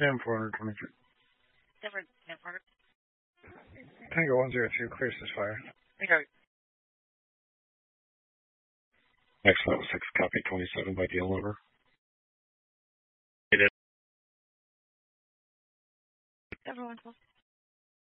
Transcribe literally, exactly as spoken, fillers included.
M four twenty-three. Different M four. Tango one zero two, clear ceasefire. Okay. X five six, copy twenty-seven by deal over. Everyone.